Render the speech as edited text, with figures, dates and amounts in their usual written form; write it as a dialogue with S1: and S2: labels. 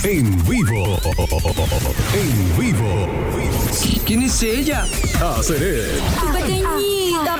S1: En vivo. En vivo.
S2: ¿Quién es ella?
S1: Haceré.
S3: Tu pequeñita